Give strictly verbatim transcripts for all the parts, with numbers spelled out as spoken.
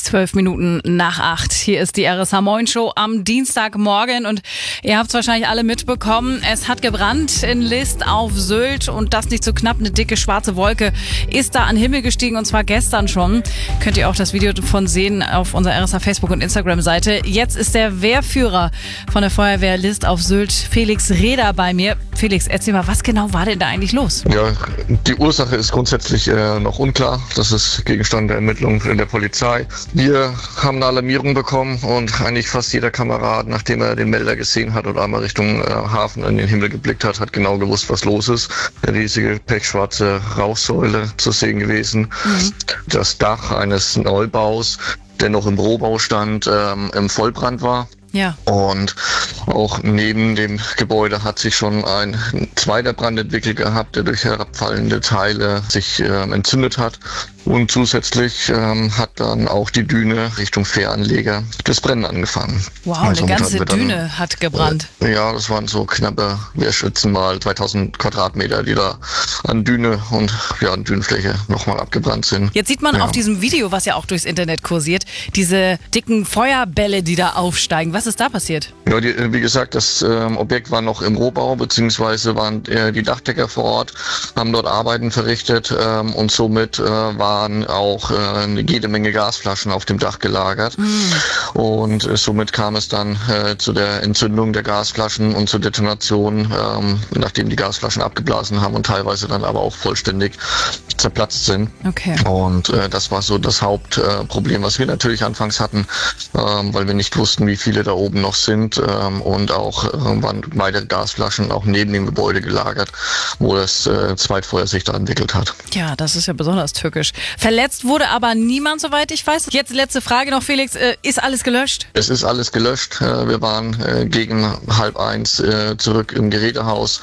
Zwölf Minuten nach acht. Hier ist die R S H Moin Show am Dienstagmorgen und ihr habt es wahrscheinlich alle mitbekommen. Es hat gebrannt in List auf Sylt und das nicht so knapp. Eine dicke schwarze Wolke ist da an den Himmel gestiegen und zwar gestern schon. Könnt ihr auch das Video davon sehen auf unserer R S H Facebook- und Instagram-Seite. Jetzt ist der Wehrführer von der Feuerwehr List auf Sylt, Felix Rehder, bei mir. Felix, erzähl mal, was genau war denn da eigentlich los? Ja, die Ursache ist grundsätzlich äh, noch unklar. Das ist Gegenstand der Ermittlungen in der Polizei. Wir haben eine Alarmierung bekommen und eigentlich fast jeder Kamerad, nachdem er den Melder gesehen hat oder einmal Richtung äh, Hafen in den Himmel geblickt hat, hat genau gewusst, was los ist. Eine riesige pechschwarze Rauchsäule zu sehen gewesen. Mhm. Das Dach eines Neubaus, der noch im Rohbau stand, ähm, im Vollbrand war. Ja. Und auch neben dem Gebäude hat sich schon ein zweiter Brand entwickelt gehabt, der durch herabfallende Teile sich äh, entzündet hat. Und zusätzlich ähm, hat dann auch die Düne Richtung Fähranleger das Brennen angefangen. Wow, also eine ganze dann, Düne hat gebrannt. Äh, ja, das waren so knappe, wir schätzen mal zweitausend Quadratmeter, die da an Düne und ja, an Dünenfläche nochmal abgebrannt sind. Jetzt sieht man ja. auf diesem Video, was ja auch durchs Internet kursiert, diese dicken Feuerbälle, die da aufsteigen. Was ist da passiert? Ja, die, wie gesagt, das ähm, Objekt war noch im Rohbau, beziehungsweise waren äh, die Dachdecker vor Ort, haben dort Arbeiten verrichtet ähm, und somit äh, waren auch äh, jede Menge Gasflaschen auf dem Dach gelagert. Mm. Und äh, somit kam es dann äh, zu der Entzündung der Gasflaschen und zur Detonation, ähm, nachdem die Gasflaschen abgeblasen haben und teilweise dann aber auch vollständig zerplatzt sind. Okay. Und äh, das war so das Hauptproblem, äh, was wir natürlich anfangs hatten, ähm, weil wir nicht wussten, wie viele da oben noch sind ähm, und auch äh, waren weitere Gasflaschen auch neben dem Gebäude gelagert, wo das äh, Zweitfeuer sich da entwickelt hat. Ja, das ist ja besonders tückisch. Verletzt wurde aber niemand, soweit ich weiß. Jetzt letzte Frage noch, Felix. Äh, ist alles gelöscht? Es ist alles gelöscht. Äh, wir waren äh, gegen halb eins äh, zurück im Gerätehaus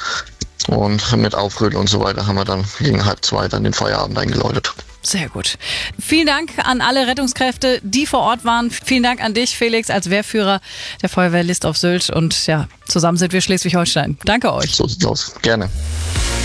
und mit Aufrütteln und so weiter haben wir dann gegen halb zwei dann den Feierabend eingeläutet. Sehr gut. Vielen Dank an alle Rettungskräfte, die vor Ort waren. Vielen Dank an dich, Felix, als Wehrführer der Feuerwehr List auf Sylt. Und ja, zusammen sind wir Schleswig-Holstein. Danke euch. So sieht's aus. Gerne.